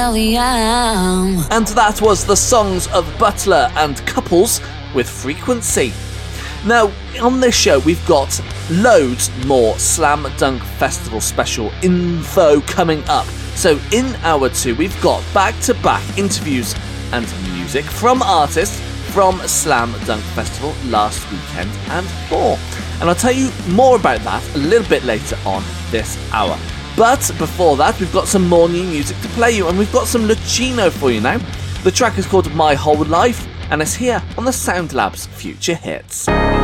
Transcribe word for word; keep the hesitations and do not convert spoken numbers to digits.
And that was the songs of Butler and Couples with Frequency. Now, on this show, we've got loads more Slam Dunk Festival special info coming up. So in hour two, we've got back-to-back interviews and music from artists from Slam Dunk Festival last weekend and more. And I'll tell you more about that a little bit later on this hour. But before that, we've got some more new music to play you, and we've got some Lucino for you now. The track is called My Whole Life, and it's here on the Sound Lab's Future Hits.